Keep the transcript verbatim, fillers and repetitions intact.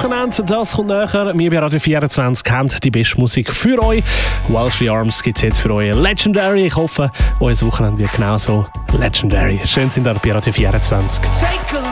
Wochenende, das kommt näher. Wir bei Radio vierundzwanzig haben die beste Musik für euch. Welsh Arms gibt es jetzt für euch Legendary. Ich hoffe, euer Wochenende wird genauso legendary. Schön sind ihr bei Radio vierundzwanzig.